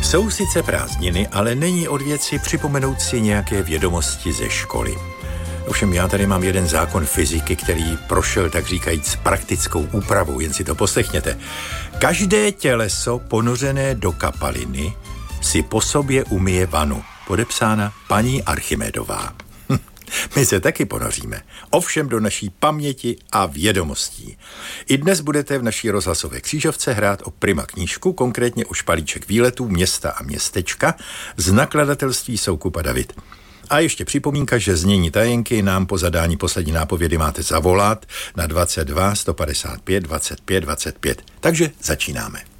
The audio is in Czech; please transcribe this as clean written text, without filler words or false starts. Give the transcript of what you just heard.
Jsou sice prázdniny, ale není od věci připomenout si nějaké vědomosti ze školy. Ovšem já tady mám jeden zákon fyziky, který prošel tak říkajíc praktickou úpravou, jen si to poslechněte. Každé těleso ponořené do kapaliny si po sobě umyje vanu. Podepsána paní Archimedová. My se taky ponoříme, ovšem do naší paměti a vědomostí. I dnes budete v naší rozhlasové křížovce hrát o Prima knížku, konkrétně o Špalíček výletů města a městečka z nakladatelství Soukup a David. A ještě připomínka, že znění tajenky nám po zadání poslední nápovědy máte zavolat na 22 155 25 25. Takže začínáme.